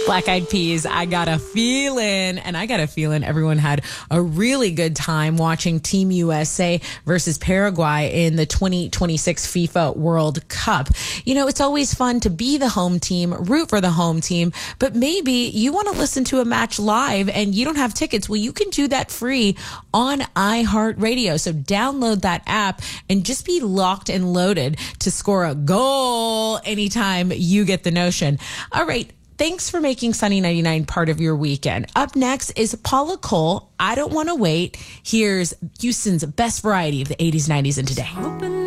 Black Eyed Peas, I got a feeling. And I got a feeling everyone had a really good time watching Team USA versus Paraguay in the 2026 FIFA World Cup. You know, it's always fun to be the home team, root for the home team, but maybe you want to listen to a match live and you don't have tickets. Well, you can do that free on iHeartRadio. So download that app and just be locked and loaded to score a goal anytime you get the notion. All right. Thanks for making Sunny 99 part of your weekend. Up next is Paula Cole. I Don't Want to Wait. Here's Houston's best variety of the 80s, 90s, and today.